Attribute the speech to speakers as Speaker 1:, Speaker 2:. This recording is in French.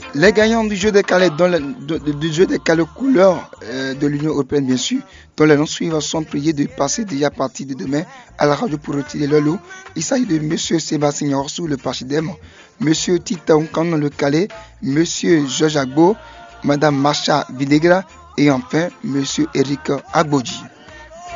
Speaker 1: Les gagnants du jeu des Calais, du jeu des Calais couleurs de l'Union européenne, bien sûr, dont les noms suivants sont priés de passer déjà à partir de demain à la radio pour retirer leur lot. Il s'agit de M. Sébastien Orsou, le Pachidem, M. Tita Unkan, le Calais, M. Georges Agbo, Mme Macha Videgra et enfin M. Eric Agbodji.